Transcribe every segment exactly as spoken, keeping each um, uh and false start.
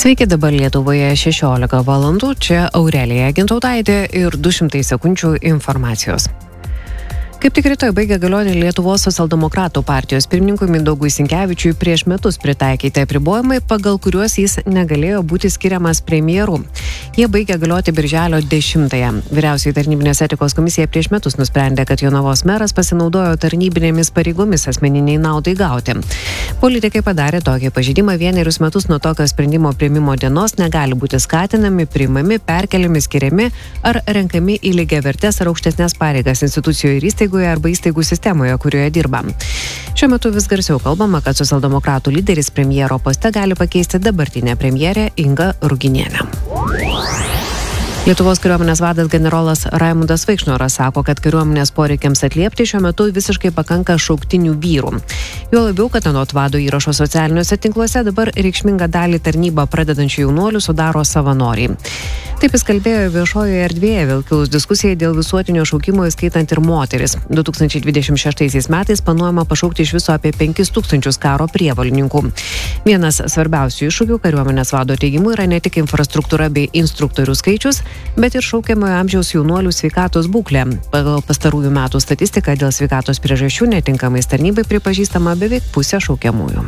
Sveiki, dabar Lietuvoje šešiolika valandų, čia Aurelija Gintautaitė ir du šimtai sekundžių informacijos. Kaip tik rytoj baigia galioti Lietuvos socialdemokratų partijos pirmininkui Mindaugui Sinkevičiui prieš metus pritaikyti apribojimai, pagal kuriuos jis negalėjo būti skiriamas premjeru. Jie baigia galioti birželio dešimtąją. Vyriausioji tarnybinės etikos komisija prieš metus nusprendė, kad Jonavos meras pasinaudojo tarnybinėmis pareigomis asmeniniai naudai gauti. Politikai padarė tokį pažeidimą vienerius metus nuo tokio sprendimo priėmimo dienos negali būti skatinami, priimami, perkeliami, skiriami ar renkami į lygiavertes ar aukštesnės pareigas institucijų ir įstaigų arba įstaigų sistemoje, kurioje dirba. Šiuo metu vis garsiau kalbama, kad socialdemokratų lyderis premjero poste gali pakeisti dabartinę premjerę Ingą Ruginienę. Lietuvos kariuomenės vadas generolas Raimundas Vaikšnoras sako, kad kariuomenės poreikiams atliepti šiuo metu visiškai pakanka šauktinių vyrų. Jo labiau, kad anot vado įrašo socialiniuose tinkluose dabar reikšmingą dalį tarnybą pradedančių jaunuolių sudaro savanoriai. Taip jis kalbėjo viešojoje erdvėje, vėl kilus diskusijai dėl visuotinio šaukimo, įskaitant ir moteris. du tūkstančiai dvidešimt šeštaisiais metais planuojama pašaukti iš viso apie penkis tūkstančius karo prievolininkų. Vienas svarbiausių iššūkių kariuomenės vado teigimu yra ne tik infrastruktūra bei instruktorių skaičius, bet ir šaukiamojo amžiaus jaunuolių sveikatos būklė. Pagal pastarųjų metų statistiką dėl sveikatos priežasčių netinkamais tarnybai pripažįstama beveik pusė šaukiamųjų.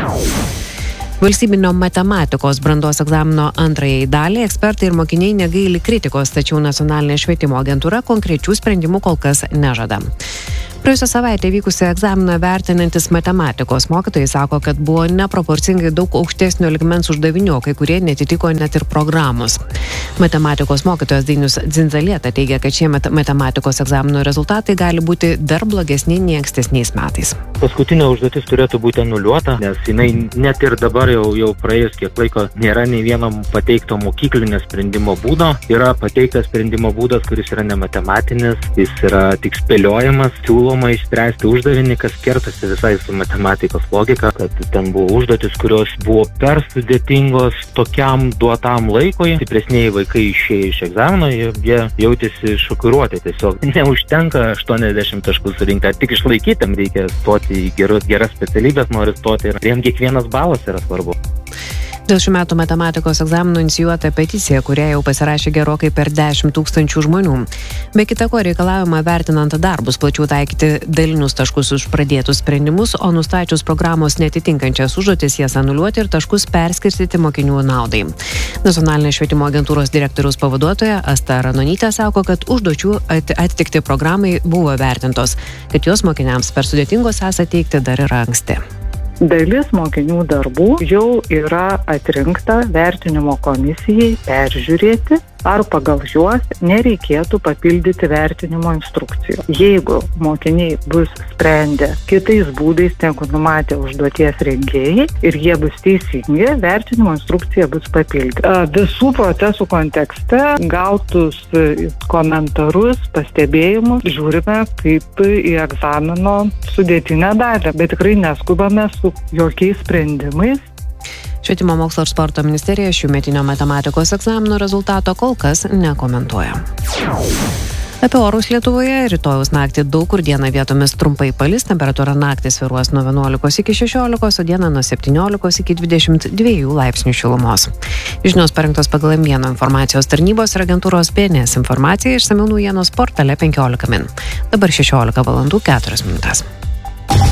Valstybinio matematikos brandos egzamino antrajai daliai ekspertai ir mokiniai negaili kritikos, tačiau nacionalinė švietimo agentūra konkrečių sprendimų kol kas nežada. Praėjusią savaitę vykusią egzaminą vertinantis matematikos mokytojai sako, kad buvo neproporcingai daug aukštesnio lygmens uždavinių, kai kurie netitiko net ir programos. Matematikos mokytojas Dainius Dzindzalieta teigia, kad šiemet matematikos egzamino rezultatai gali būti dar blogesni nei ankstesniais metais. Paskutinė užduotis turėtų būti anuliuota, nes jinai net ir dabar jau, jau praėjus kiek laiko nėra nei vieno pateikto mokyklinio sprendimo būdo. Yra pateiktas sprendimo būdas, kuris yra nematematinis, jis yra tik spėliojimas, siūloma išspręsti uždavinį, kas kertasi visai su matematikos logika, kad ten buvo užduotis, kurios buvo per sudėtingos tokiam duotam laikui. Stipresniai vaikai išėjo iš egzamino, jie, jie jautėsi šokiruoti. Tiesiog neužtenka aštuoniasdešimt taškų surinkti, ar tik išlaikytam reikia stoti į geras, geras specialybės, nori stoti ir jiem kiekvienas balas yra svarbu. Dėl šių metų matematikos egzaminų inicijuota peticija, kurią jau pasirašė gerokai per dešimt tūkstančių žmonių. Be kita ko reikalavimą vertinant darbus plačiau taikyti dalinius taškus už pradėtus sprendimus, o nustačius programos netitinkančias užduotis jas anuliuoti ir taškus perskirstyti mokinių naudai. Nacionalinės švietimo agentūros direktoriaus pavaduotoja Asta Ranonytė sako, kad užduočių atitikti programai buvo vertintos, kad jos mokiniams per sudėtingos esą teikti dar yra anksti. Dalis mokinių darbų jau yra atrinkta vertinimo komisijai peržiūrėti, ar pagal juos nereikėtų papildyti vertinimo instrukcijų. Jeigu mokiniai bus sprendę kitais būdais, negu numatė užduoties rengėjai, ir jie bus teisingi, vertinimo instrukcija bus papildyta. Visų procesų kontekste gautus komentarus, pastebėjimus žiūrime kaip į egzamino sudėtinę dalį, bet tikrai neskubame su jokiais sprendimais. Švietimo mokslo ir sporto ministerija šiųmetinio matematikos egzamino rezultato kol kas nekomentuoja. Apie orus Lietuvoje rytojaus naktį daug kur dieną vietomis trumpai palis, temperatūra naktį svyruos nuo vienuolikos iki šešiolikos, o dieną nuo septyniolikos iki dvidešimt dviejų laipsnių šilumos. Žinios parengtos pagal M vieno informacijos tarnybos ir agentūros B N S informaciją, išsamiau naujienos portale penkiolika min. Dabar šešiolika valandų keturios minutės.